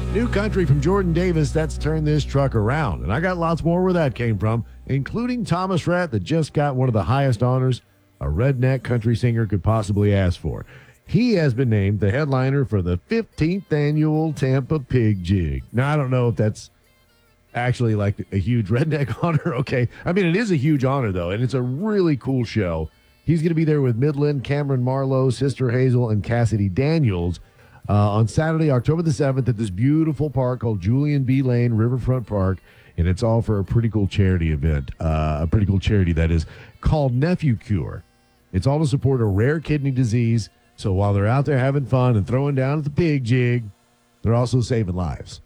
New country from Jordan Davis, that's Turn This Truck Around. And I got lots more where that came from, including Thomas Rhett, that just got one of the highest honors a redneck country singer could possibly ask for. He has been named the headliner for the 15th annual Tampa Pig Jig. Now, I don't know if that's actually like a huge redneck honor. Okay. I mean, it is a huge honor, though, and it's a really cool show. He's going to be there with Midland, Cameron Marlowe, Sister Hazel, and Cassidy Daniels on Saturday, October the 7th at this beautiful park called Julian B. Lane Riverfront Park, and it's all for a pretty cool charity event, a pretty cool charity that is called Nephew Cure. It's all to support a rare kidney disease, so while they're out there having fun and throwing down at the pig jig, they're also saving lives.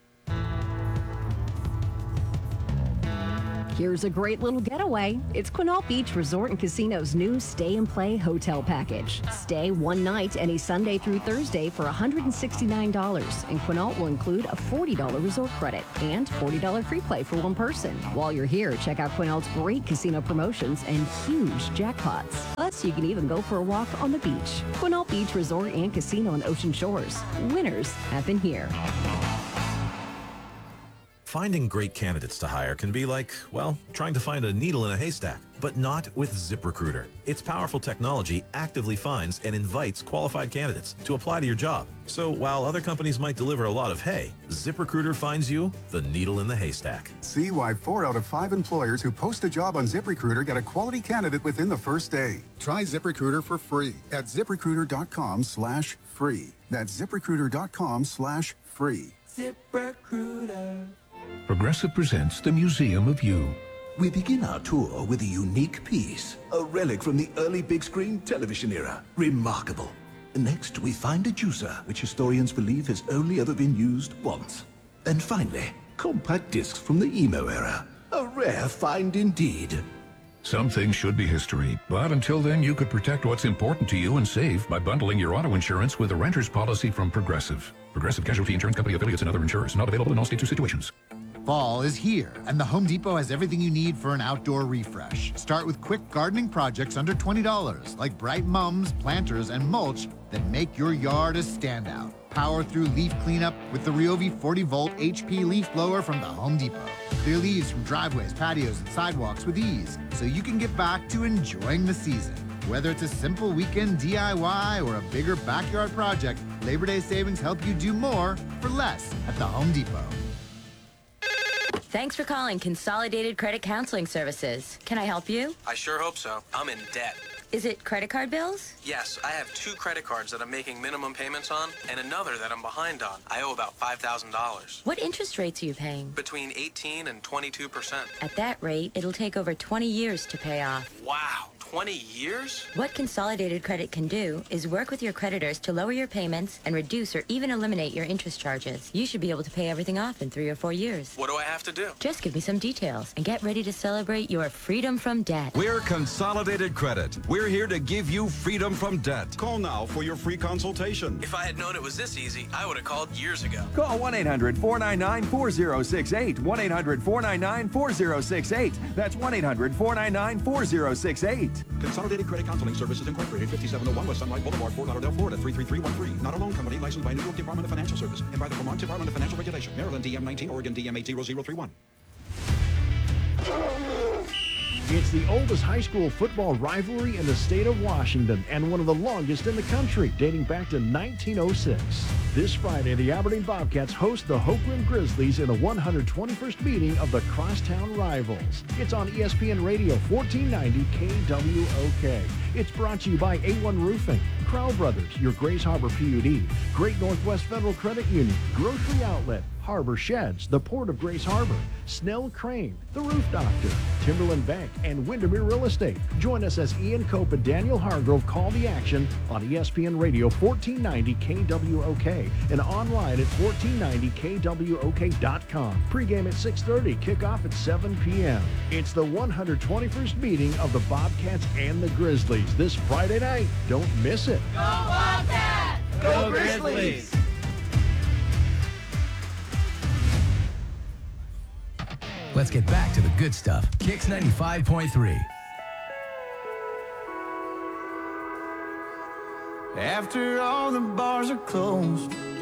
Here's a great little getaway. It's Quinault Beach Resort and Casino's new Stay and Play hotel package. Stay one night any Sunday through Thursday for $169, and Quinault will include a $40 resort credit and $40 free play for one person. While you're here, check out Quinault's great casino promotions and huge jackpots. Plus, you can even go for a walk on the beach. Quinault Beach Resort and Casino in Ocean Shores. Winners have been here. Finding great candidates to hire can be like, well, trying to find a needle in a haystack, but not with ZipRecruiter. Its powerful technology actively finds and invites qualified candidates to apply to your job. So while other companies might deliver a lot of hay, ZipRecruiter finds you the needle in the haystack. See why 4 out of 5 employers who post a job on ZipRecruiter get a quality candidate within the first day. Try ZipRecruiter for free at ZipRecruiter.com/free. That's ZipRecruiter.com/free. ZipRecruiter. Progressive presents the Museum of You. We begin our tour with a unique piece, a relic from the early big screen television era. Remarkable. Next, we find a juicer, which historians believe has only ever been used once. And finally, compact discs from the emo era. A rare find indeed. Some things should be history, but until then, you could protect what's important to you and save by bundling your auto insurance with a renter's policy from Progressive. Progressive Casualty Insurance Company affiliates and other insurers. Not available in all states or situations. Fall is here, and the Home Depot has everything you need for an outdoor refresh. Start with quick gardening projects under $20, like bright mums, planters, and mulch that make your yard a standout. Power through leaf cleanup with the Ryobi 40-volt HP leaf blower from the Home Depot. Clear leaves from driveways, patios, and sidewalks with ease, so you can get back to enjoying the season. Whether it's a simple weekend DIY or a bigger backyard project, Labor Day savings help you do more for less at the Home Depot. Thanks for calling Consolidated Credit Counseling Services. Can I help you? I sure hope so. I'm in debt. Is it credit card bills? Yes, I have 2 credit cards that I'm making minimum payments on and another that I'm behind on. I owe about $5,000. What interest rates are you paying? Between 18 and 22%. At that rate, it'll take over 20 years to pay off. Wow, 20 years? What Consolidated Credit can do is work with your creditors to lower your payments and reduce or even eliminate your interest charges. You should be able to pay everything off in 3 or 4 years. What do I have to do? Just give me some details and get ready to celebrate your freedom from debt. We're Consolidated Credit. We're here to give you freedom from debt. Call now for your free consultation. If I had known it was this easy, I would have called years ago. Call 1-800-499-4068. 1-800-499-4068. That's 1-800-499-4068. Consolidated Credit Counseling Services Incorporated, 5701 West Sunlight Boulevard, Fort Lauderdale, Florida, 33313. Not a loan company licensed by New York Department of Financial Services and by the Vermont Department of Financial Regulation. Maryland DM 19, Oregon DM 80031. It's the oldest high school football rivalry in the state of Washington and one of the longest in the country, dating back to 1906. This Friday, the Aberdeen Bobcats host the Hoagland Grizzlies in the 121st meeting of the Crosstown Rivals. It's on ESPN Radio 1490 KWOK. It's brought to you by A1 Roofing, Crowell Brothers, your Grace Harbor PUD, Great Northwest Federal Credit Union, Grocery Outlet, Harbor Sheds, the Port of Grace Harbor, Snell Crane, The Roof Doctor, Timberland Bank, and Windermere Real Estate. Join us as Ian Cope and Daniel Hargrove call the action on ESPN Radio 1490 KWOK and online at 1490KWOK.com. Pregame at 6:30, kickoff at 7 p.m. It's the 121st meeting of the Bobcats and the Grizzlies this Friday night. Don't miss it. Go Bobcats! Go Grizzlies! Let's get back to the good stuff. Kicks 95.3. After all the bars are closed,